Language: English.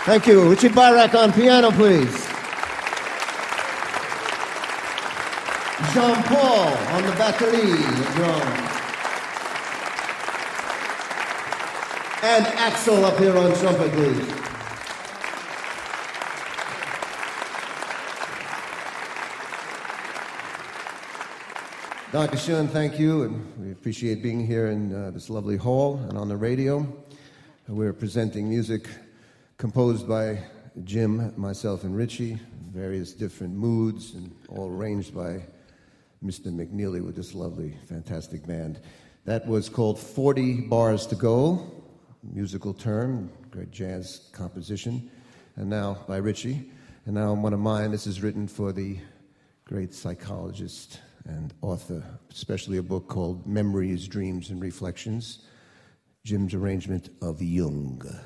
Thank you. Richie Barak on piano, please. Jean-Paul on the batterie, the drums. And Axel up here on trumpet, please. Dr. Shun, thank you, and we appreciate being here in this lovely hall and on the radio. We're presenting music composed by Jim, myself, and Richie, various different moods, and all arranged by Mr. McNeely with this lovely, fantastic band. That was called 40 Bars to Go, musical term, great jazz composition, and now by Richie. And now one of mine, this is written for the great psychologist and author, especially a book called Memories, Dreams, and Reflections, Jim's arrangement of Jung.